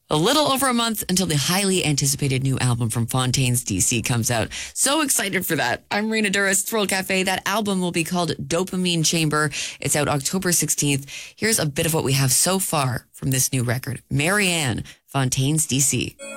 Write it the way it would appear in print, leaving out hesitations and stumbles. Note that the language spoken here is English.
A little over a month until the highly anticipated new album from Fontaines DC comes out. So excited for that. I'm Rena Duras, Thrill Cafe. That album will be called Dopamine Chamber. It's out October 16th. Here's a bit of what we have so far from this new record. Marianne, Fontaines DC.